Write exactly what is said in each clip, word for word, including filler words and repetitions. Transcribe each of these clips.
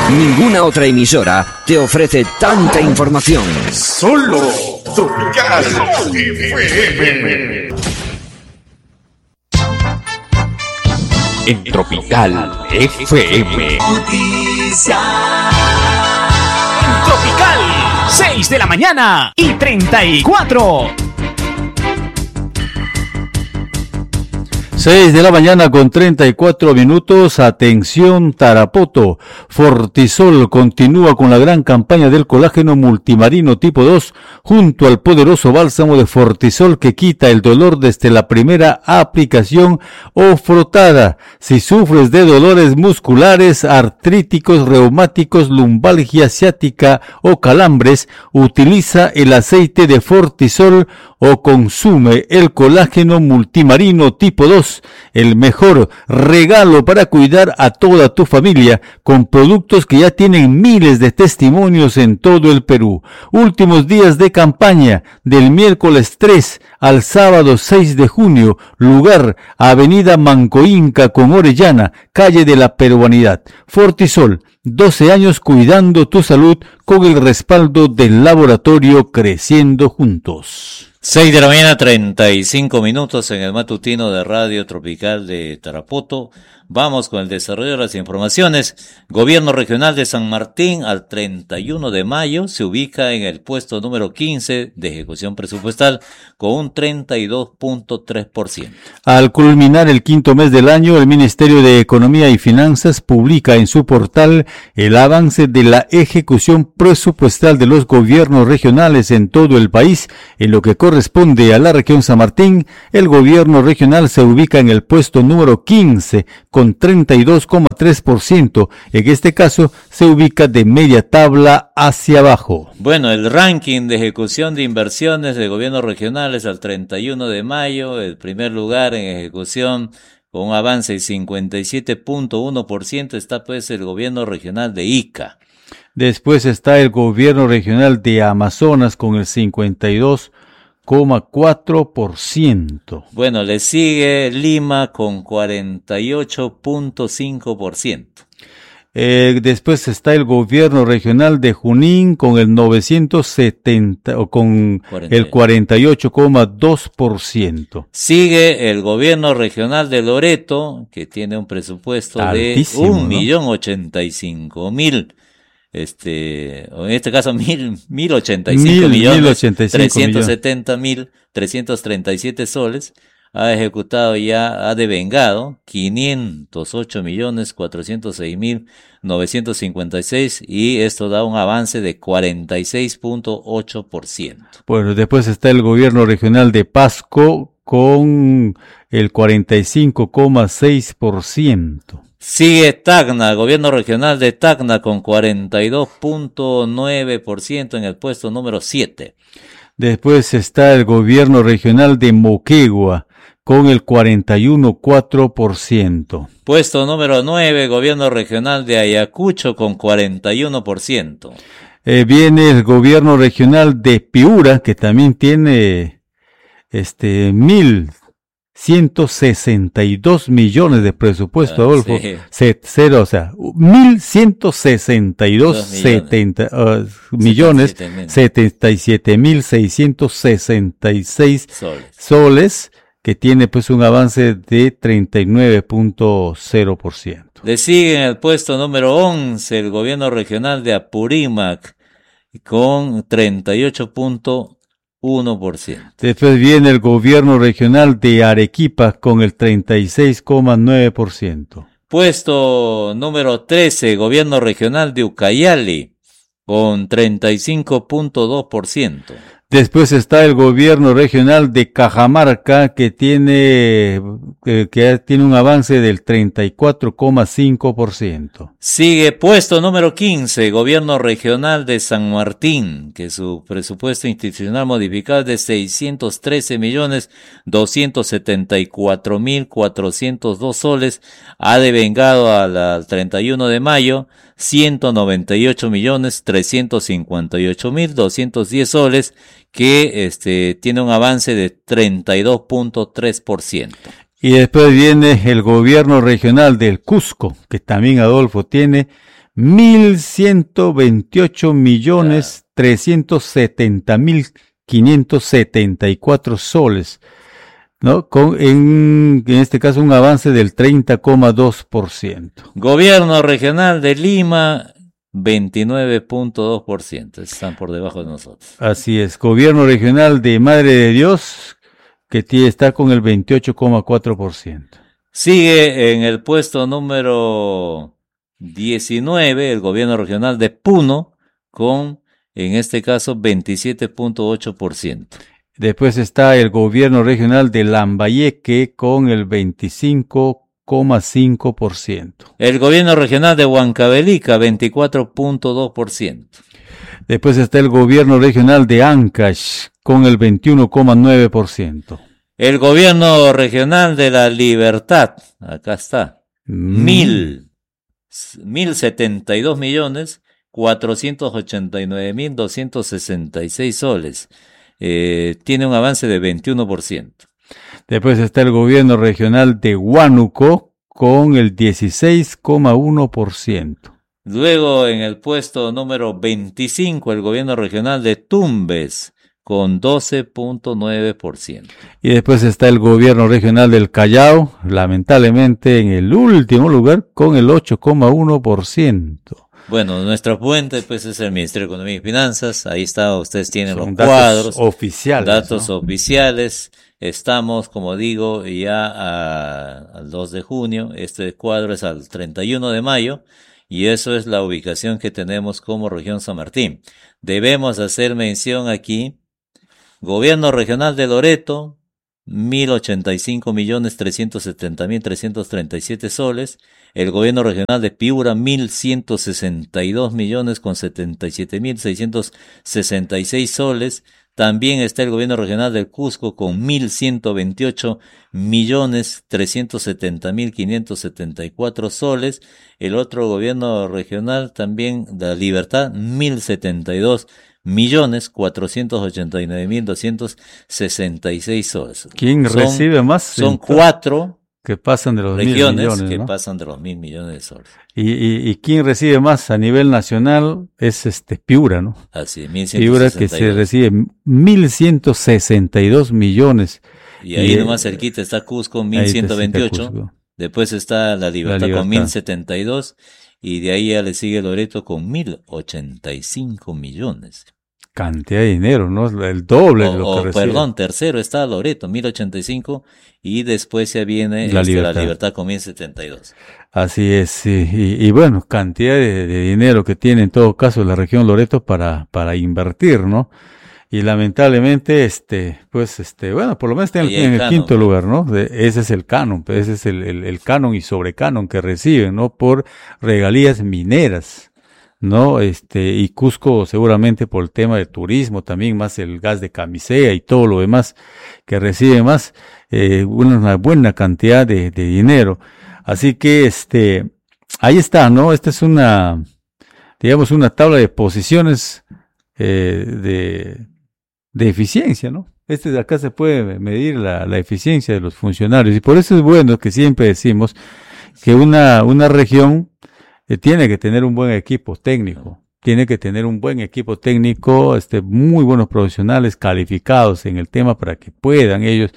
Ninguna otra emisora te ofrece tanta información. Solo Tropical F M. En Tropical F M. Noticias. Tropical, seis de la mañana y treinta y cuatro. seis de la mañana con treinta y cuatro minutos. Atención Tarapoto. Fortisol continúa con la gran campaña del colágeno multimarino tipo dos junto al poderoso bálsamo de Fortisol que quita el dolor desde la primera aplicación o frotada. Si sufres de dolores musculares, artríticos, reumáticos, lumbalgia ciática o calambres, utiliza el aceite de Fortisol o consume el colágeno multimarino tipo dos, el mejor regalo para cuidar a toda tu familia con productos que ya tienen miles de testimonios en todo el Perú. Últimos días de campaña del miércoles tres al sábado seis de junio, lugar Avenida Mancoinca con Orellana, calle de la Peruanidad. Fortisol, doce años cuidando tu salud con el respaldo del laboratorio Creciendo Juntos. seis de la mañana, treinta y cinco minutos en el matutino de Radio Tropical de Tarapoto. Vamos con el desarrollo de las informaciones. Gobierno Regional de San Martín al treinta y uno de mayo se ubica en el puesto número quince de ejecución presupuestal con un treinta y dos punto tres por ciento. Al culminar el quinto mes del año, el Ministerio de Economía y Finanzas publica en su portal el avance de la ejecución presupuestal de los gobiernos regionales en todo el país. En lo que corresponde a la región San Martín, el gobierno regional se ubica en el puesto número quince con treinta y dos coma tres por ciento. En este caso, se ubica de media tabla hacia abajo. Bueno, el ranking de ejecución de inversiones de gobiernos regionales al treinta y uno de mayo, el primer lugar en ejecución con un avance de cincuenta y siete punto uno por ciento está pues el gobierno regional de Ica. Después está el gobierno regional de Amazonas con el cincuenta y dos coma cuatro por ciento. Bueno, le sigue Lima con cuarenta y ocho punto cinco por ciento. Eh, después está el gobierno regional de Junín con el novecientos setenta o con cuarenta. El cuarenta y ocho coma dos por ciento. Sigue el gobierno regional de Loreto, que tiene un presupuesto altísimo, de un millón ochenta y cinco mil. Este, en este caso mil, mil ochenta y cinco millones, trescientos setenta mil, trescientos treinta y siete soles, ha ejecutado ya, ha devengado quinientos ocho millones, cuatrocientos seis mil, novecientos cincuenta y seis y esto da un avance de cuarenta y seis punto ocho por ciento. Bueno, después está el gobierno regional de Pasco con el cuarenta y cinco coma seis por ciento. Sigue Tacna, gobierno regional de Tacna con cuarenta y dos punto nueve por ciento en el puesto número siete. Después está el gobierno regional de Moquegua con el cuarenta y uno coma cuatro por ciento. Puesto número nueve, gobierno regional de Ayacucho con cuarenta y uno por ciento. Eh, viene el gobierno regional de Piura, que también tiene este mil ciento sesenta y dos millones de presupuesto, Adolfo. Sí. Set, cero, o sea, mil ciento sesenta y dos setenta uh, millones, setenta y siete mil seiscientos sesenta y seis soles. soles, que tiene pues un avance de treinta y nueve punto cero por ciento. Le sigue en el puesto número once el gobierno regional de Apurímac con treinta y ocho punto uno por ciento. Después viene el gobierno regional de Arequipa con el treinta y seis coma nueve por ciento. Puesto número trece, gobierno regional de Ucayali con treinta y cinco punto dos por ciento. Después está el gobierno regional de Cajamarca que tiene eh, que tiene un avance del treinta y cuatro coma cinco por ciento. Sigue puesto número quince, gobierno regional de San Martín, que su presupuesto institucional modificado es de seiscientos trece millones doscientos setenta y cuatro mil cuatrocientos dos soles, ha devengado al treinta y uno de mayo ciento noventa y ocho millones trescientos cincuenta y ocho mil doscientos diez soles, que este tiene un avance de treinta y dos punto tres por ciento. Y después viene el gobierno regional del Cusco, que también Adolfo tiene mil ciento veintiocho millones trescientos setenta mil quinientos setenta y cuatro soles, ¿no? Con, en, en este caso, un avance del treinta coma dos por ciento. Gobierno regional de Lima, veintinueve punto dos por ciento. Están por debajo de nosotros. Así es. Gobierno regional de Madre de Dios, que tiene, está con el veintiocho coma cuatro por ciento. Sigue en el puesto número diecinueve el gobierno regional de Puno, con, en este caso, veintisiete punto ocho por ciento. Después está el gobierno regional de Lambayeque con el veinticinco coma cinco por ciento. El gobierno regional de Huancavelica, veinticuatro punto dos por ciento. Después está el gobierno regional de Ancash con el veintiuno coma nueve por ciento. El gobierno regional de La Libertad, acá está, mm. mil, mil setenta y dos millones cuatrocientos ochenta y nueve mil doscientos sesenta y seis soles. Eh, tiene un avance de veintiuno por ciento. Después está el gobierno regional de Huánuco con el dieciséis coma uno por ciento. Luego en el puesto número veinticinco el gobierno regional de Tumbes con doce punto nueve por ciento. Y después está el gobierno regional del Callao, lamentablemente en el último lugar con el ocho coma uno por ciento. Bueno, nuestra fuente pues es el Ministerio de Economía y Finanzas. Ahí está, ustedes tienen Son los datos cuadros. Oficiales. Datos ¿no? oficiales. Estamos, como digo, ya a, al dos de junio. Este cuadro es al treinta y uno de mayo. Y eso es la ubicación que tenemos como región San Martín. Debemos hacer mención aquí. Gobierno regional de Loreto, mil ochenta y cinco millones trescientos setenta mil trescientos treinta y siete soles. El gobierno regional de Piura, mil ciento sesenta y dos millones con setenta y siete mil seiscientos sesenta y seis soles. También está el gobierno regional del Cusco con mil ciento veintiocho millones trescientos setenta mil quinientos setenta y cuatro soles. El otro gobierno regional también de La Libertad, mil setenta y dos millones cuatrocientos ochenta y nueve mil doscientos sesenta y seis soles. ¿Quién son, recibe más? Son cuatro que pasan de los regiones mil millones, que ¿no? pasan de los mil millones de soles. Y, y, y quién recibe más a nivel nacional es este Piura, ¿no? Así, mil ciento sesenta y dos. Piura que se recibe mil ciento sesenta y dos millones. Y ahí y, nomás cerquita está Cusco, mil ciento veintiocho. Después está La Libertad, La Libertad con mil setenta y dos. Y de ahí ya le sigue Loreto con mil ochenta y cinco millones. Cantidad de dinero, ¿no? El doble o, de lo o, que recibe. Perdón, tercero está Loreto, mil ochenta y cinco. Y después ya viene La, este, Libertad. La Libertad con mil setenta y dos. Así es, sí. y, y bueno, cantidad de, de dinero que tiene en todo caso la región Loreto para, para invertir, ¿no? Y lamentablemente, este, pues, este, bueno, por lo menos está en, en el canon, quinto lugar, ¿no? De, ese es el canon, ese es el, el, el canon y sobrecanon que reciben, ¿no? Por regalías mineras, ¿no? Este, y Cusco seguramente por el tema de turismo también, más el gas de camisea y todo lo demás que recibe más, eh, una buena cantidad de, de dinero. Así que, este, ahí está, ¿no? Esta es una, digamos, una tabla de posiciones, eh, de, de eficiencia, ¿no? Este de acá se puede medir la, la eficiencia de los funcionarios y por eso es bueno que siempre decimos que una, una región eh, tiene que tener un buen equipo técnico, tiene que tener un buen equipo técnico, este, muy buenos profesionales calificados en el tema para que puedan ellos,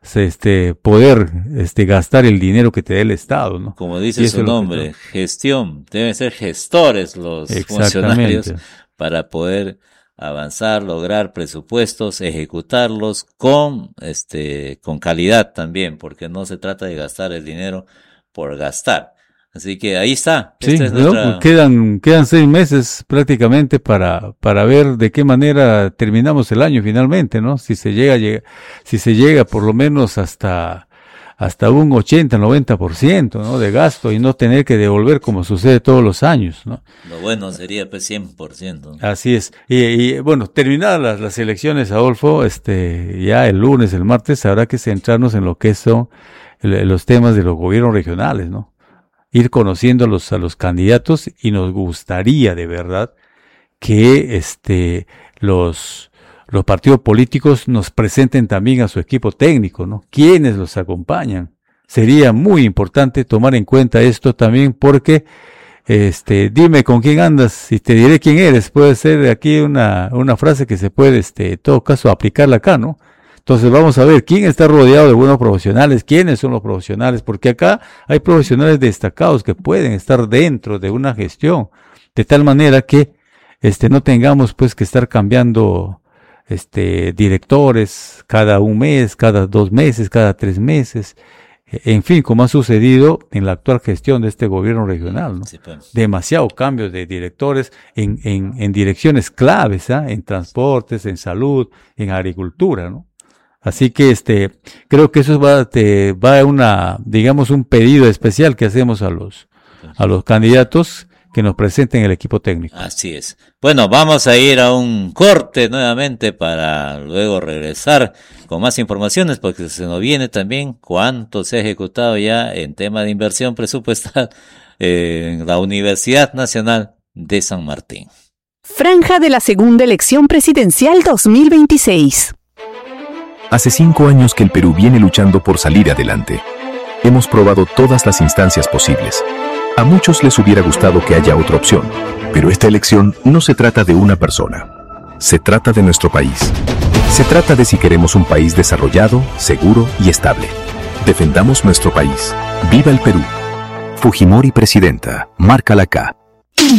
este, poder, este, gastar el dinero que te dé el Estado, ¿no? Como dice su nombre, gestión, deben ser gestores los funcionarios para poder avanzar, lograr presupuestos, ejecutarlos con, este, con calidad también, porque no se trata de gastar el dinero por gastar. Así que ahí está. Sí, Esta es ¿no? nuestra... quedan, quedan seis meses prácticamente para, para ver de qué manera terminamos el año finalmente, ¿no? Si se llega, llega si se llega por lo menos hasta, hasta un ochenta, noventa por ciento, ¿no? De gasto y no tener que devolver como sucede todos los años, ¿no? Lo bueno sería pues cien por ciento. Así es. Y, y bueno, terminadas las, las elecciones, Adolfo, este, ya el lunes, el martes, habrá que centrarnos en lo que son el, los temas de los gobiernos regionales, ¿no? Ir conociendo a los, a los candidatos y nos gustaría de verdad que, este, los, los partidos políticos nos presenten también a su equipo técnico, ¿no? ¿Quiénes los acompañan? Sería muy importante tomar en cuenta esto también porque este, dime con quién andas y te diré quién eres. Puede ser aquí una, una frase que se puede, este, en todo caso, aplicarla acá, ¿no? Entonces vamos a ver quién está rodeado de buenos profesionales, quiénes son los profesionales, porque acá hay profesionales destacados que pueden estar dentro de una gestión, de tal manera que, este, no tengamos pues que estar cambiando, este, directores cada un mes, cada dos meses, cada tres meses. En fin, como ha sucedido en la actual gestión de este gobierno regional, ¿no? Sí, pues. Demasiado cambios de directores en, en, en direcciones claves, ¿eh? En transportes, en salud, en agricultura, ¿no? Así que este, creo que eso va, te, va a una, digamos, un pedido especial que hacemos a los, a los candidatos que nos presenten el equipo técnico. Así es. Bueno, vamos a ir a un corte nuevamente para luego regresar con más informaciones, porque se nos viene también cuánto se ha ejecutado ya en tema de inversión presupuestal en la Universidad Nacional de San Martín. Franja de la segunda elección presidencial dos mil veintiséis. Hace cinco años que el Perú viene luchando por salir adelante. Hemos probado todas las instancias posibles. A muchos les hubiera gustado que haya otra opción, pero esta elección no se trata de una persona. Se trata de nuestro país. Se trata de si queremos un país desarrollado, seguro y estable. Defendamos nuestro país. ¡Viva el Perú! Fujimori presidenta. Marca la K.